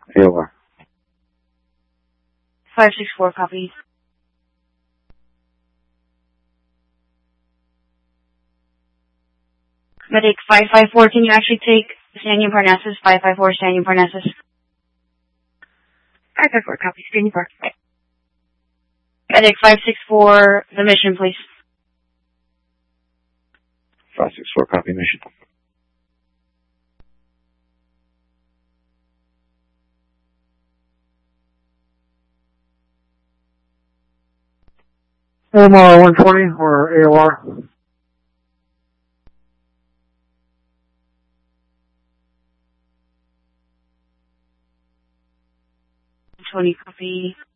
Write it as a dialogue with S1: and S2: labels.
S1: AOR.
S2: 564, copy. Medic 554, can you actually take San Diego Parnassus? 554, San Diego Parnassus. 554, copy. San Diego Park. Medic 564, the mission, please.
S1: 564, copy mission.
S3: AMR 120 or AOR?
S2: 20, copy.